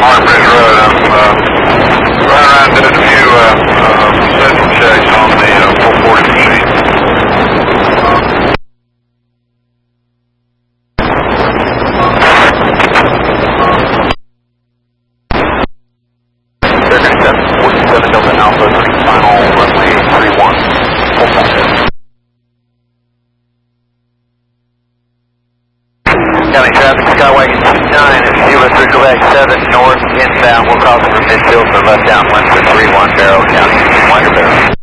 Bridge Road. I'm running around doing a few schedule checks on the 440 machine. Circuit 747 Delta Alpha, final runway 31. Full contact. County traffic, Skywagon 29, if you US Circle Back 7 north inbound, we'll cross over midfield for left downwind for 31 Barrow County, Winder Barrow.